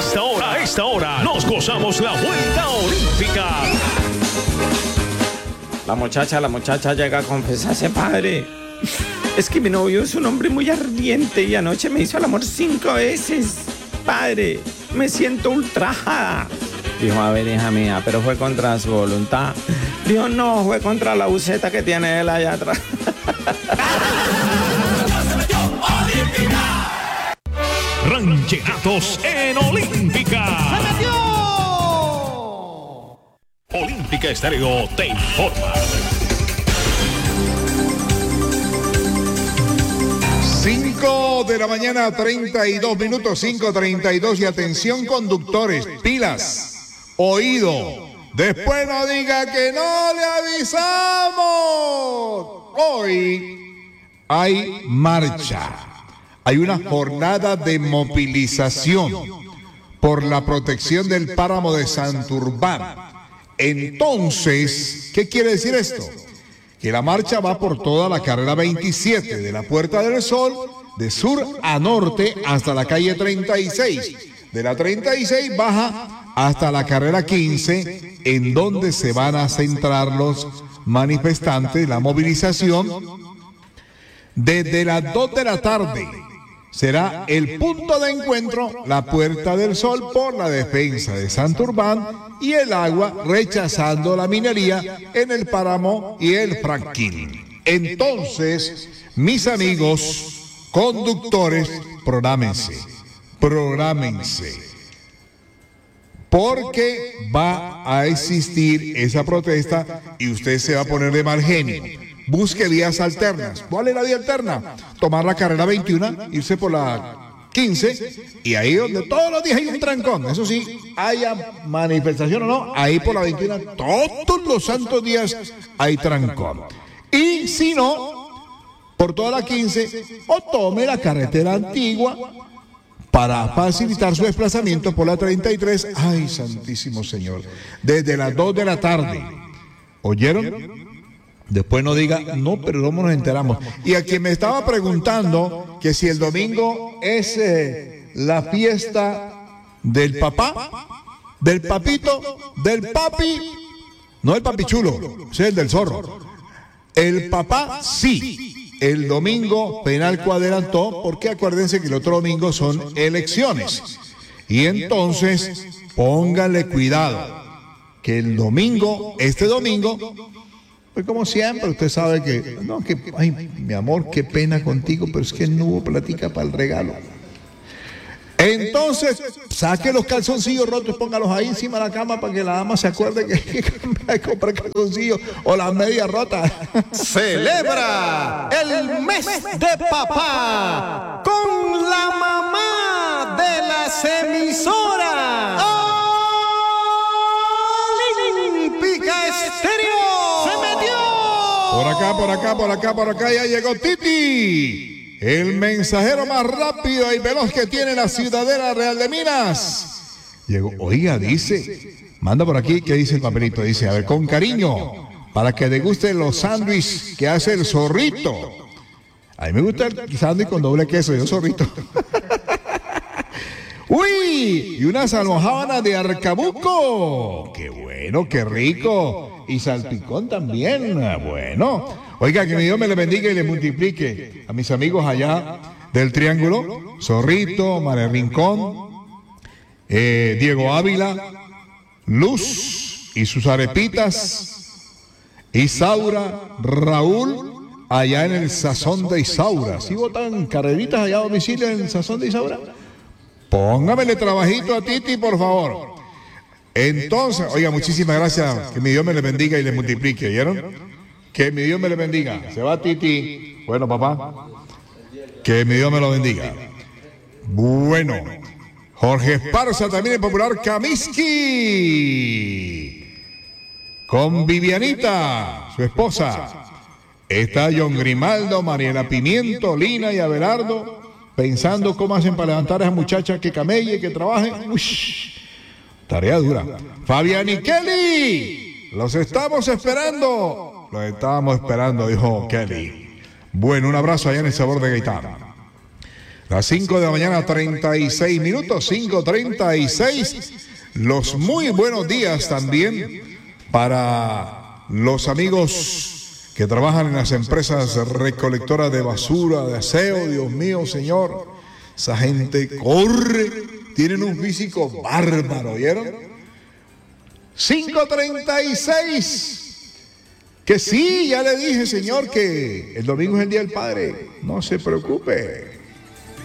A esta hora, nos gozamos la vuelta olímpica. La muchacha llega a confesarse, padre. Es que mi novio es un hombre muy ardiente y anoche me hizo el amor 5 veces. Padre, me siento ultrajada. Dijo, a ver, hija mía, pero fue contra su voluntad. Dijo, no, fue contra la buceta que tiene él allá atrás. Rancheratos en Olímpica. ¡Se metió! Olímpica Estéreo te informa. 5 de la mañana, 32 minutos, 5:32. Y atención, conductores, pilas, oído. Después no diga que no le avisamos. Hoy hay marcha. Hay una jornada de movilización por la protección del páramo de Santurbán. Entonces, ¿qué quiere decir esto? Que la marcha va por toda la carrera 27, de la Puerta del Sol, de sur a norte, hasta la calle 36. De la 36 baja hasta la carrera 15, en donde se van a centrar los manifestantes, la movilización. Desde las 2 de la tarde será el punto de encuentro, la Puerta del Sol, por la defensa de Santurbán y el agua, rechazando la minería en el páramo y el fracking. Entonces, mis amigos conductores, prográmense, porque va a existir esa protesta y usted se va a poner de mal genio. Busque vías alternas. ¿Cuál es la vía alterna? Tomar la carrera 21, irse por la 15, y ahí donde todos los días hay un trancón. Eso sí, haya manifestación o no, ahí por la 21, todos los santos días hay trancón. Y si no, por toda la 15, o tome la carretera antigua para facilitar su desplazamiento por la 33. Ay, santísimo Señor. Desde las 2 de la tarde. ¿Oyeron? Después no diga, no, pero ¿cómo nos enteramos? Y a quien me estaba preguntando que si el domingo es la fiesta del papá, del papito, del papi, no el papichulo, ese es el del zorro. El papá sí, el domingo Penalco adelantó, porque acuérdense que el otro domingo son elecciones. Y entonces, pónganle cuidado, que el domingo, este domingo, pues como siempre, usted sabe que, no, que, ay, mi amor, qué pena contigo, pero es que no hubo platica para el regalo. Entonces, saque los calzoncillos rotos, póngalos ahí encima de la cama para que la dama se acuerde que hay que comprar calzoncillos o las medias rotas. Celebra el mes de papá con la mamá de las emisoras. Olímpica Estéreo. Por acá, ya llegó Titi, el mensajero más rápido y veloz que tiene la Ciudadela Real de Minas. Llegó, oiga, dice, manda por aquí, ¿qué dice el papelito? Dice, a ver, con cariño, para que deguste los sándwiches que hace el zorrito. A mí me gusta el sándwich con doble queso, yo zorrito. ¡Uy! Y unas almojábanas de arcabuco. ¡Qué bueno, qué rico! Y salpicón también, bueno. Oiga, que mi Dios me le bendiga y le multiplique a mis amigos allá del Triángulo, Zorrito, María Rincón, Diego Ávila, Luz y sus arepitas, Isaura, Raúl, allá en el Sazón de Isaura. ¿Sí botan carreritas allá a domicilio en el Sazón de Isaura? Póngamele trabajito a Titi, por favor. Entonces, oiga, muchísimas gracias. Que mi Dios me le bendiga y le multiplique, ¿oyeron? Que mi Dios me le bendiga. Se va Titi. Bueno, papá. Que mi Dios me lo bendiga. Bueno, Jorge Esparza, también el popular Kamiski. Con Vivianita, su esposa. Está John Grimaldo, Mariela Pimiento, Lina y Abelardo, pensando cómo hacen para levantar a esas muchachas que camelle, que trabajen. Ush, tarea dura. Fabián y Kelly, los estamos esperando. Los estábamos esperando, dijo Kelly. Bueno, un abrazo allá en el Sabor de Gaitán. Las 5 de la mañana, 36 minutos, 5:36. Los muy buenos días también para los amigos que trabajan en las empresas recolectoras de basura, de aseo. Dios mío, Señor, esa gente corre, tienen un físico bárbaro, ¿oyeron? 5:36. Que sí, ya le dije, Señor, que el domingo es el Día del Padre. No se preocupe.